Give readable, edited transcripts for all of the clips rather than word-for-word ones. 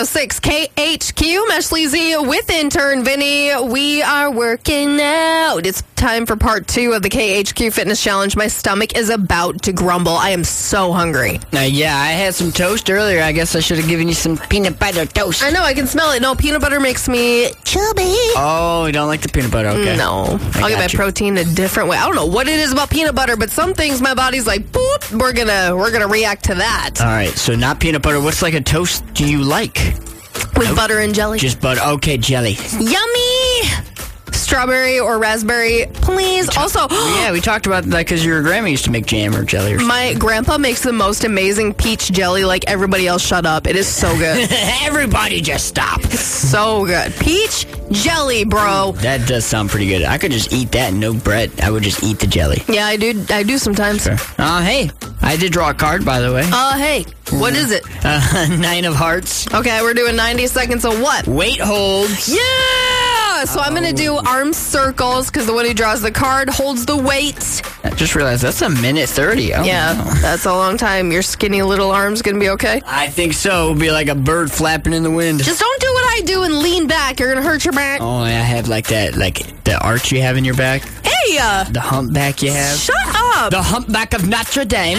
6 KHQ, Meshley Z with intern Vinny. We are working out. It's time for part 2 of the KHQ Fitness Challenge. My stomach is about to grumble. I am so hungry. Yeah, I had some toast earlier. I guess I should have given you some peanut butter toast. I know, I can smell it. No, peanut butter makes me chubby. Oh, you don't like the peanut butter? Okay. No. I'll get my protein a different way. I don't know what it is about peanut butter, but some things my body's like, boop, we're gonna react to that. All right, so not peanut butter. What's like a toast do you like? With butter and jelly. Just butter. Okay, jelly. Yummy! Strawberry or raspberry, please. Also, yeah, we talked about that because your grandma used to make jam or jelly or something. My grandpa makes the most amazing peach jelly. Like everybody else, shut up. It is so good. Everybody just stop. So good. Peach jelly, bro. That does sound pretty good. I could just eat that, no bread. I would just eat the jelly. Yeah, I do sometimes. Sure. Hey, I did draw a card, by the way. Hey, what is it? 9 of hearts. Okay, we're doing 90 seconds of what? Weight holds. Yeah! So I'm going to do arm circles because the one who draws the card holds the weight. I just realized that's 1:30. Oh, yeah, no. That's a long time. Your skinny little arm's going to be okay? I think so. It'll be like a bird flapping in the wind. Just don't do what I do and lean back. You're going to hurt your back. Oh, I have like that, like the arch you have in your back. Hey! The humpback you have. Shut up! The humpback of Notre Dame.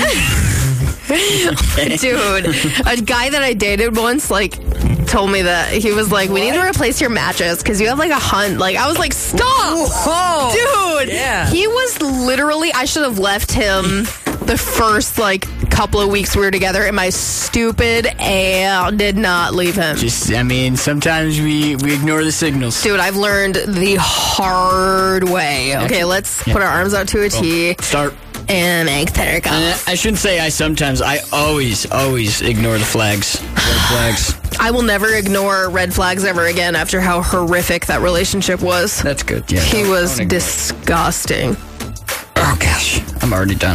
Dude, a guy that I dated once, told me that he was like, we need to replace your mattress because you have like a hunt. Like, I was like, stop! Whoa. Dude! Yeah. He was literally, I should have left him the first couple of weeks we were together, and my stupid ass did not leave him. Sometimes we ignore the signals. Dude, I've learned the hard way. Okay, let's put our arms out to a T. Start. And make circles. I shouldn't say I sometimes. I always ignore the flags. Red flags. I will never ignore red flags ever again after how horrific that relationship was. That's good, yeah. He was disgusting. Oh, gosh. I'm already done.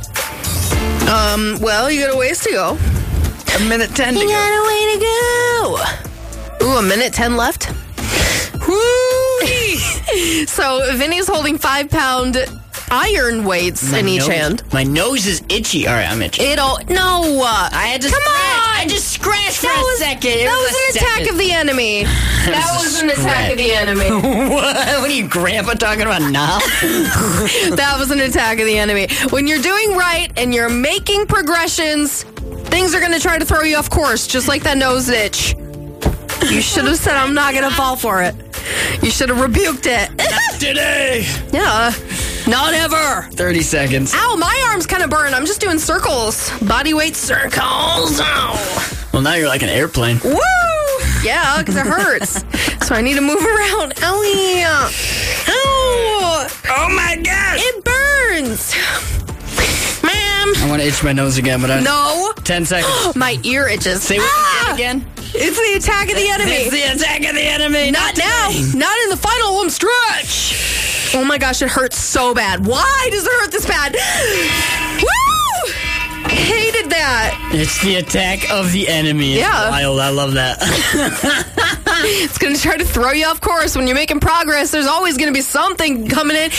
Well, you got a ways to go. 1:10 to go. You got a way to go. Ooh, 1:10 left. Woo! So, Vinny's holding 5-pound iron weights in each hand. My nose is itchy. All right, I'm itchy. No. I had to Come scratch. on! I just scratched for a second. That was an attack of the enemy. That was an attack of the enemy. What are you, Grandpa, talking about now? That was an attack of the enemy. When you're doing right and you're making progressions, things are going to try to throw you off course, just like that nose itch. You should have said, I'm not going to fall for it. You should have rebuked it. Not today. Yeah. Not ever. 30 seconds. Ow, my arm's kind of burned. I'm just doing circles. Body weight circles. Ow. Well, now you're like an airplane. Woo! Yeah, because it hurts. So I need to move around. Owie. Ow. Oh, my gosh. It burns. Ma'am. I want to itch my nose again, but No. 10 seconds. My ear itches. Say what you said again. It's the attack of the enemy. It's the attack of the enemy. Not now. Not in the final home stretch. Oh my gosh, it hurts so bad. Why does it hurt this bad? Woo! Hated that. It's the attack of the enemy. It's wild. I love that. It's going to try to throw you off course. When you're making progress, there's always going to be something coming in.